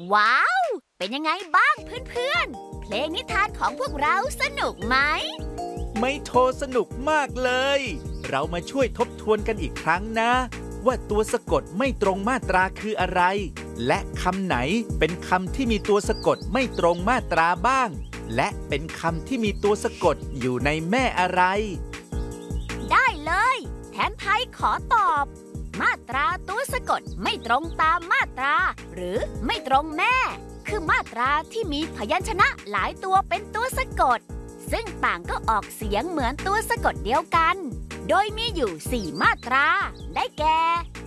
ว้าว เป็นยังไงบ้างเพื่อนๆ เพลงนิทานของพวกเราสนุกไหมไม่โทรสนุกมากเลย เรามาช่วยทบทวนกันอีกครั้งนะ ว่าตัวสะกดไม่ตรงมาตราคืออะไร และคำไหนเป็นคำที่มีตัวสะกดไม่ตรงมาตราบ้าง และเป็นคำที่มีตัวสะกดอยู่ในแม่อะไรได้เลยแทนไทยขอตอบ มาตราตัวสะกดไม่ตรงตามมาตรา หรือไม่ตรงแม่ คือมาตราที่มีพยัญชนะหลายตัวเป็นตัวสะกด ซึ่งต่างก็ออกเสียงเหมือนตัวสะกดเดียวกัน โดยมีอยู่4มาตรา ได้แก่